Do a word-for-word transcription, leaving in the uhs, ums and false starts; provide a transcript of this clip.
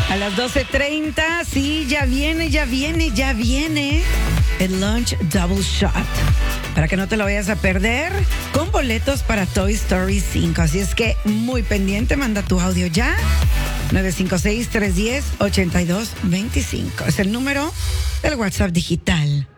A las doce treinta, sí, ya viene, ya viene, ya viene el Lunch Double Shot. Para que no te lo vayas a perder, con boletos para Toy Story cinco. Así es que muy pendiente, manda tu audio ya. nueve cinco seis, tres uno cero, ocho dos dos cinco. Es el número del WhatsApp digital.